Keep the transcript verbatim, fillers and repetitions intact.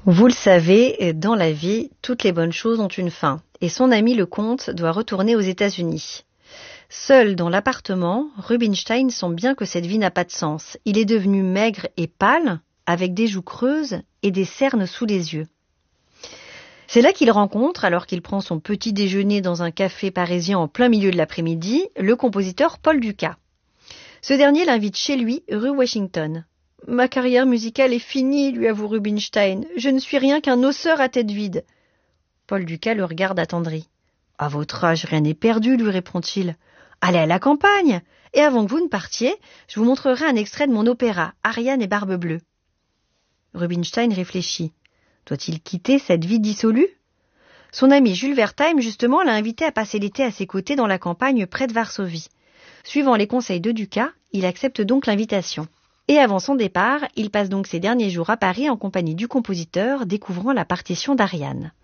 Vous le savez, dans la vie, toutes les bonnes choses ont une fin, et son ami le comte doit retourner aux États-Unis. Seul dans l'appartement, Rubinstein sent bien que cette vie n'a pas de sens. Il est devenu maigre et pâle, avec des joues creuses et des cernes sous les yeux. C'est là qu'il rencontre, alors qu'il prend son petit déjeuner dans un café parisien en plein milieu de l'après-midi, le compositeur Paul Dukas. Ce dernier l'invite chez lui, rue Washington. « Ma carrière musicale est finie, lui avoue Rubinstein. Je ne suis rien qu'un osseur à tête vide. » Paul Dukas le regarde attendri. « À votre âge, rien n'est perdu, lui répond-il. Allez à la campagne, et avant que vous ne partiez, je vous montrerai un extrait de mon opéra, Ariane et Barbe Bleue. » Rubinstein réfléchit. Doit-il quitter cette vie dissolue ? Son ami Jules Wertheim, justement, l'a invité à passer l'été à ses côtés dans la campagne près de Varsovie. Suivant les conseils de Dukas, il accepte donc l'invitation. Et avant son départ, il passe donc ses derniers jours à Paris en compagnie du compositeur, découvrant la partition d'Ariane.